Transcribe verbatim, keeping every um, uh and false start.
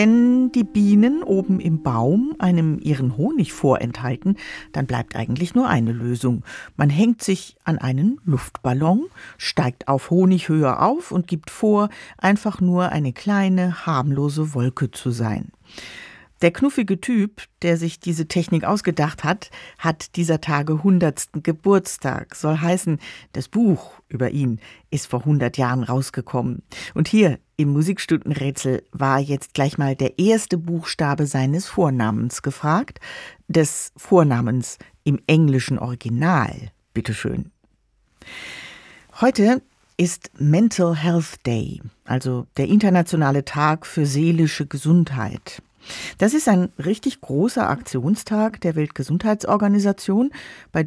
Wenn die Bienen oben im Baum einem ihren Honig vorenthalten, dann bleibt eigentlich nur eine Lösung. Man hängt sich an einen Luftballon, steigt auf Honighöhe auf und gibt vor, einfach nur eine kleine, harmlose Wolke zu sein. Der knuffige Typ, der sich diese Technik ausgedacht hat, hat dieser Tage hundertsten Geburtstag. Soll heißen, das Buch über ihn ist vor hundert Jahren rausgekommen. Und hier im Musikstundenrätsel war jetzt gleich mal der erste Buchstabe seines Vornamens gefragt. Des Vornamens im englischen Original. Bitteschön. Heute ist Mental Health Day, also der internationale Tag für seelische Gesundheit. Das ist ein richtig großer Aktionstag der Weltgesundheitsorganisation, bei